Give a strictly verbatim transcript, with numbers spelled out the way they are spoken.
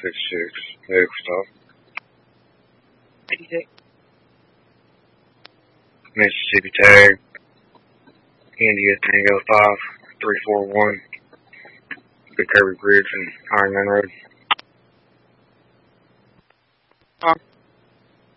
six six, medical stop. eighty-six. Mississippi tag, India Tango five, three four one, Big Kirby Bridge and Iron Man Road.